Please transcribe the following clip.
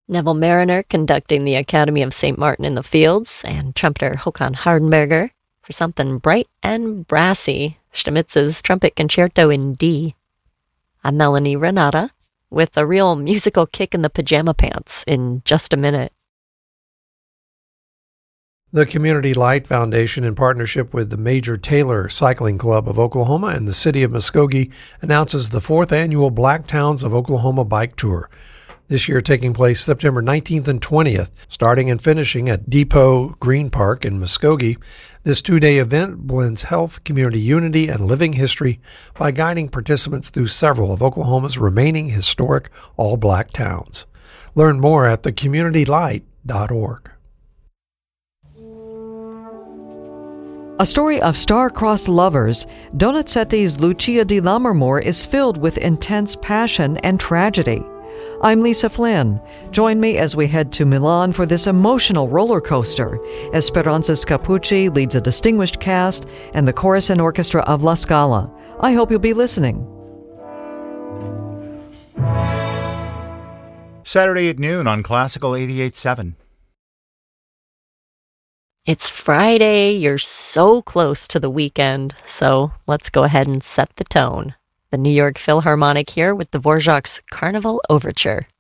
Neville Mariner conducting the Academy of St. Martin in the Fields, and trumpeter Håkan Hardenberger for something bright and brassy, Stamitz's Trumpet Concerto in D. I'm Melanie Renata, with a real musical kick in the pajama pants in just a minute. The Community Light Foundation, in partnership with the Major Taylor Cycling Club of Oklahoma and the City of Muskogee, announces the 4th annual Black Towns of Oklahoma Bike Tour. This year taking place September 19th and 20th, starting and finishing at Depot Green Park in Muskogee. This 2-day event blends health, community unity, and living history by guiding participants through several of Oklahoma's remaining historic all-black towns. Learn more at thecommunitylight.org. A story of star-crossed lovers, Donizetti's Lucia di Lammermoor is filled with intense passion and tragedy. I'm Lisa Flynn. Join me as we head to Milan for this emotional roller coaster as Speranza Scapucci leads a distinguished cast and the chorus and orchestra of La Scala. I hope you'll be listening. Saturday at noon on Classical 88.7. It's Friday, you're so close to the weekend, so let's go ahead and set the tone. The New York Philharmonic here with Dvorak's Carnival Overture.